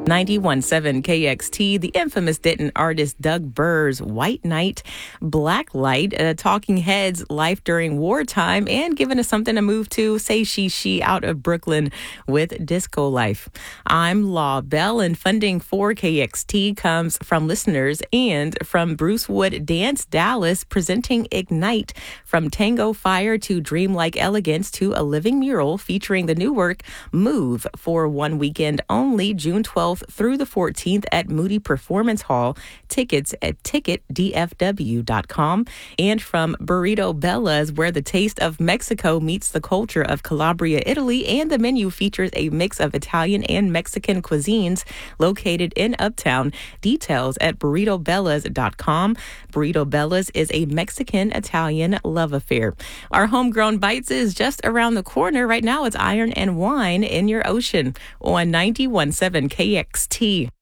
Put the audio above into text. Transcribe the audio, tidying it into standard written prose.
91.7 KXT, the infamous Denton artist Doug Burr's White Night, Black Light, Talking Heads, Life During Wartime, and giving us something to move to, Say She out of Brooklyn with Disco Life. I'm Law Bell, and funding for KXT comes from listeners and from Bruce Wood Dance Dallas, presenting Ignite, from Tango Fire to Dreamlike Elegance to a living mural featuring the new work Move for one weekend only, June 12th through the 14th at Moody Performance Hall. Tickets at ticketdfw.com. And from Burrito Bella's, where the taste of Mexico meets the culture of Calabria, Italy, and the menu features a mix of Italian and Mexican cuisines, located in Uptown. Details at burritobellas.com. Burrito Bella's is a Mexican-Italian love affair. Our homegrown bites is just around the corner. Right now, it's Iron and Wine in your ocean on 91.7 KXT.